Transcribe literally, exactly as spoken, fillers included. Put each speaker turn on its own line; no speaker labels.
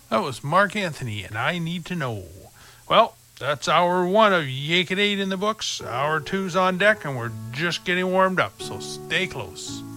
That was Mark Anthony, and I Need to Know. Well, that's hour one of Yank It Eight in the books. Hour two's on deck, and we're just getting warmed up, so stay close.